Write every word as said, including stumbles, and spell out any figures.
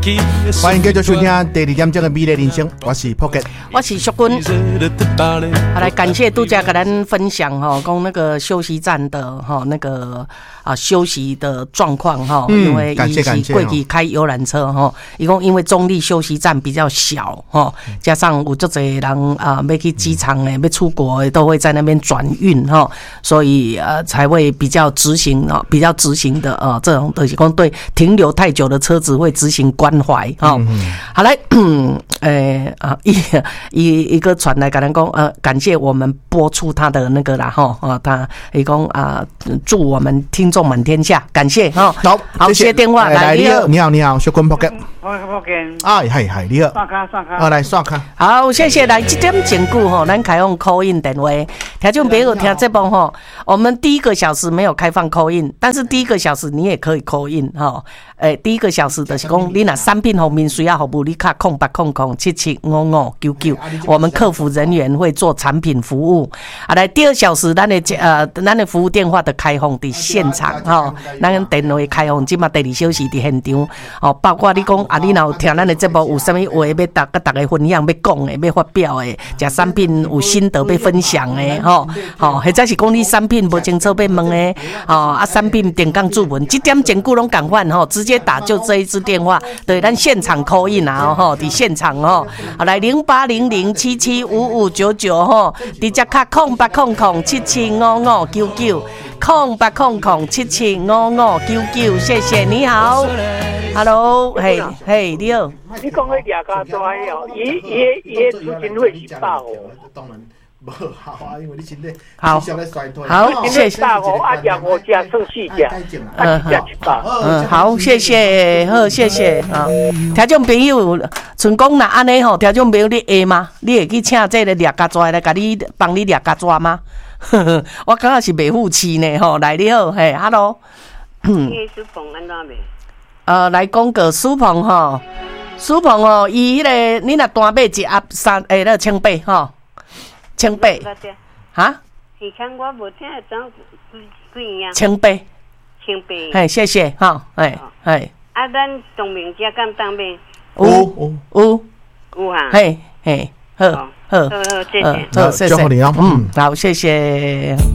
欢迎继续收听第二点钟的美丽人生，我是 Pocket， 我是淑君。好，来感谢杜家跟咱分享哈，讲那个休息站的哈那个啊休息的状况哈， 嗯、 因为感谢感谢过去开游览车哈，一共因为中立休息站比较小哈，加上有足侪人啊要去机场诶，要出国诶，都会在那边转运哈，所以呃才会比较执行啊，比较执行的呃这种就是讲对停留太久的车子会执行关怀哈。嗯、好来，诶啊一一一个传来跟咱讲呃感谢我们播出他的那个啦哈啊他伊讲啊祝我们听众满天下，感谢哈。 好， 好，接电话来， 你好，你好，你好，淑君 Pocket， 我 Pocket， 哎，系系，你好， 刷卡刷卡， 好来刷卡。 好，谢谢。来，这点前句吼，咱开放 call in 电话，听众朋友听这帮吼，我们第一个小时没有开放 call in， 但是第一个小时你也可以 call in 哈。诶，第一个小时就是讲，你若产品方面需要服务，你卡空八空空七七五五九九，我们客服人员会做产品服务。啊，来第二小时，咱的呃，咱的服务电话的开放伫现场吼，咱电话开放，即马第二小时伫现场哦，包括你讲啊，你若有听咱的节目有啥物话要大甲大家分享、要讲的、要发表的，食产品有心得要分享的吼，吼，或者是讲你产品无清楚要问的，吼啊，产品电讲注文，这点前句拢共款吼，直接打就这一支电话，对，咱现场 call in 啊吼，伫现场吼，好来零八零零七七五五九九吼，直接卡空八空空七七五五九九，空八空空七七五五九九，谢谢，你好 ，Hello， 嘿嘿，你好， 你讲迄廿家大哦，伊伊伊的出勤费是百哦。 当然无好啊，因为你身体好，好，谢谢。 百五啊，廿五只剩四只，啊，一只一百。 嗯，好，谢谢，好，谢谢啊。听众朋友，像讲若安尼吼，听众朋友你会吗？你会去请这个掠家抓来，甲你帮你掠家抓吗？我感觉是袂负气呢吼。来你好，嘿 ，Hello。 伊苏鹏安怎袂？ 呃，来讲个苏鹏吼，苏鹏吼，伊迄个你若单买一盒三诶，那千八吼。千八，哈？ 以前我无听会讲几样。 千八， 千八。 嘿，谢谢哈，嘿，嘿。 啊，咱东明家敢当买？ 有有有有哈。 嘿嘿，好好好好，谢谢。 好，谢谢。嗯，好，谢谢。